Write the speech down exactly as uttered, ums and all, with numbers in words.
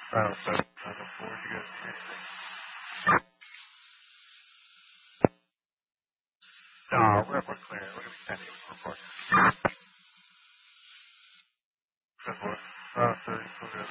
nine oh seven, nine oh four, you guys hear me? No, we're, we're clear. We're going to be sending a report. That's what? Uh, thirty, so